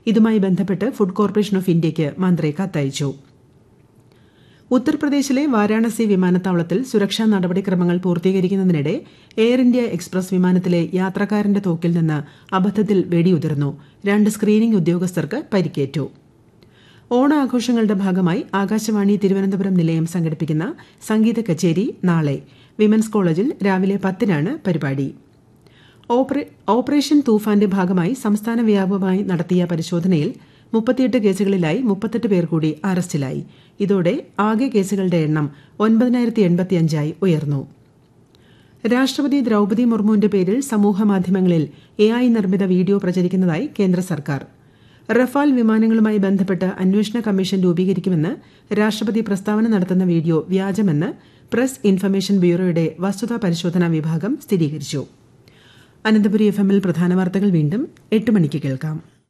ഇതുമായി ബന്ധപ്പെട്ട് food corporation of ഇന്ത്യയ്ക്ക് മന്ത്രി കത്തയച്ചു. ഉത്തർപ്രദേശിലെ വാരാണസി വിമാനത്താവളത്തിൽ സുരക്ഷാ നടപടിക്രമങ്ങൾ പൂർത്തീകരിക്കുന്നതിനിടെ എയർ ഇന്ത്യ എക്സ്പ്രസ് വിമാനത്തിലെ യാത്രക്കാരന്റെ തോക്കിൽ നിന്ന് അബദ്ധത്തിൽ വെടിയുതിർന്നു. 2 സ്ക്രീനിംഗ് ഉദ്യോഗസ്ഥർക്ക് പരിക്കേറ്റു. ഓണാഘോഷങ്ങളുടെ ഭാഗമായി ആകാശവാണി തിരുവനന്തപുരം നിലയം സംഘടിപ്പിക്കുന്ന സംഗീത കച്ചേരി നാളെ വിമൻസ് കോളേജിൽ രാവിലെ 10-നാണ് പരിപാടി. ഓപ്പറേഷൻ തൂഫാന്റെ ഭാഗമായി സംസ്ഥാന വ്യാപകമായി നടത്തിയ പരിശോധനയിൽ 38 കേസുകളിലായി 38 പേർ കൂടി അറസ്റ്റിലായി. ഇതോടെ ആകെ കേസുകളുടെ എണ്ണം 9085 ഉയർന്നു. രാഷ്ട്രപതി ദ്രൌപദി മുർമുവിന്റെ പേരിൽ സമൂഹമാധ്യമങ്ങളിൽ AI നിർമ്മിത വീഡിയോ പ്രചരിക്കുന്നതായി കേന്ദ്ര സർക്കാർ. റഫാൽ വിമാനങ്ങളുമായി ബന്ധപ്പെട്ട് അന്വേഷണ കമ്മീഷൻ രൂപീകരിക്കുമെന്ന് രാഷ്ട്രപതി പ്രസ്താവന നടത്തുന്ന വീഡിയോ വ്യാജമെന്ന് പ്രസ് ഇൻഫർമേഷൻ ബ്യൂറോയുടെ വസ്തുതാ പരിശോധനാ വിഭാഗം സ്ഥിരീകരിച്ചു. അനന്തപുരി FM-ൽ പ്രധാന വാർത്തകൾ വീണ്ടും 8 മണിക്ക് കേൾക്കാം.